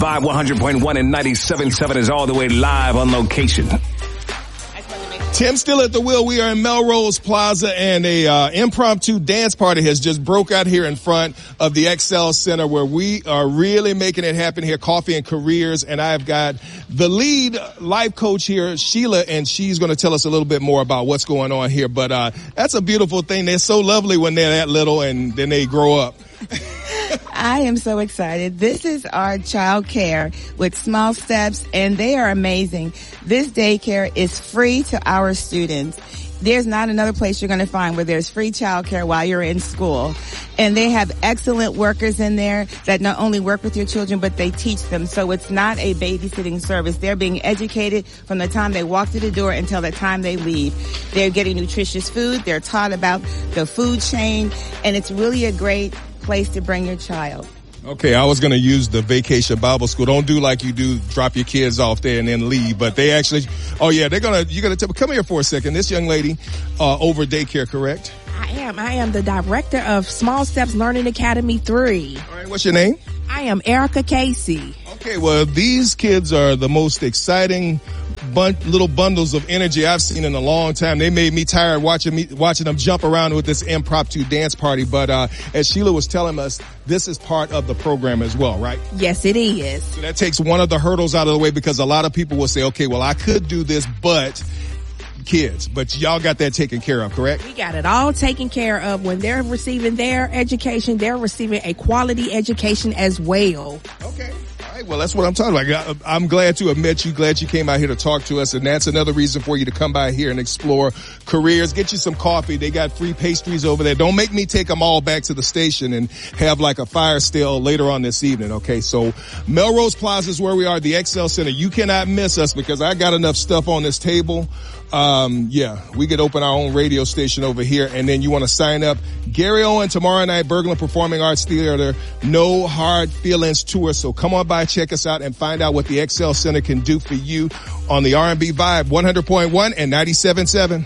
Vibe 100.1 and 97.7 is all the way live on location. Tim still at the wheel. We are in Melrose Plaza, and a impromptu dance party has just broke out here in front of the Excel Center, where we are really making it happen here. Coffee and Careers, and I've got the lead life coach here, Sheila, and she's going to tell us a little bit more about what's going on here. But that's a beautiful thing. They're so lovely when they're that little, and then they grow up. I am so excited. This is our child care with Small Steps, and they are amazing. This daycare is free to our students. There's not another place you're going to find where there's free child care while you're in school. And they have excellent workers in there that not only work with your children, but they teach them. So it's not a babysitting service. They're being educated from the time they walk through the door until the time they leave. They're getting nutritious food. They're taught about the food chain, and it's really a great place to bring your child. Okay, I was going to use the Vacation Bible School. Don't do like you do, drop your kids off there and then leave. But they actually, you're going to come here for a second. This young lady, over daycare, correct? I am the director of Small Steps Learning Academy 3. All right, what's your name? I am Erica Casey. Okay, well, these kids are the most exciting little bundles of energy I've seen in a long time. They made me tired watching them jump around with this impromptu dance party. But as Sheila was telling us, this is part of the program as well, right? Yes, it is. So that takes one of the hurdles out of the way, because a lot of people will say, okay, well, I could do this, but y'all got that taken care of, correct? We got it all taken care of. When they're receiving their education, they're receiving a quality education as well. Okay. All right. Well, that's what I'm talking about. I'm glad to have met you. Glad you came out here to talk to us. And that's another reason for you to come by here and explore Careers. Get you some coffee. They got free pastries over there. Don't make me take them all back to the station and have like a fire sale later on this evening. Okay. So Melrose Plaza is where we are, the Excel Center. You cannot miss us, because I got enough stuff on this table. We could open our own radio station over here, and then you want to sign up. Gary Owen tomorrow night, Berglund Performing Arts Theater, No Hard Feelings Tour. So come on by, check us out, and find out what the Excel Center can do for you on the R&B Vibe 100.1 and 97.7.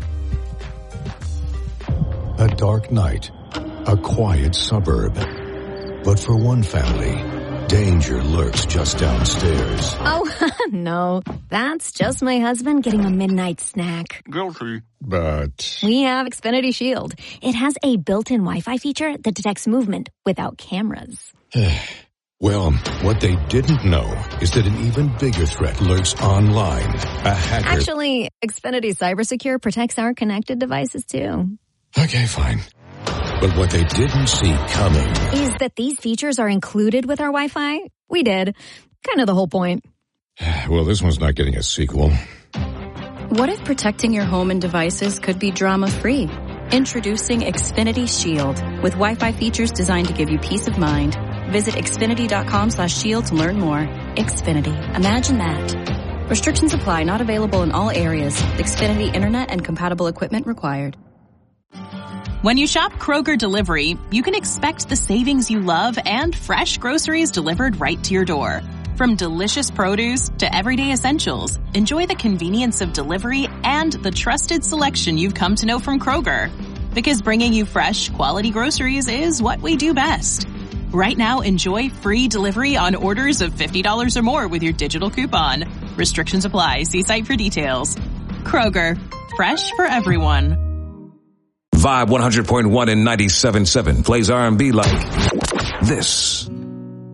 A dark night, a quiet suburb. But for one family, danger lurks just downstairs. Oh, no. That's just my husband getting a midnight snack. Guilty. But We have Xfinity Shield. It has a built-in Wi-Fi feature that detects movement without cameras. Well, what they didn't know is that an even bigger threat lurks online. A hacker. Actually, Xfinity CyberSecure protects our connected devices, too. Okay, fine. But what they didn't see coming is that these features are included with our Wi-Fi. We did. Kind of the whole point. Well, this one's not getting a sequel. What if protecting your home and devices could be drama-free? Introducing Xfinity Shield with Wi-Fi features designed to give you peace of mind. Visit Xfinity.com/shield to learn more. Xfinity. Imagine that. Restrictions apply. Not available in all areas. Xfinity Internet and compatible equipment required. When you shop Kroger Delivery, you can expect the savings you love and fresh groceries delivered right to your door. From delicious produce to everyday essentials, enjoy the convenience of delivery and the trusted selection you've come to know from Kroger. Because bringing you fresh, quality groceries is what we do best. Right now, enjoy free delivery on orders of $50 or more with your digital coupon. Restrictions apply. See site for details. Kroger, fresh for everyone. Vibe 100.1 and 97.7 plays R&B like this.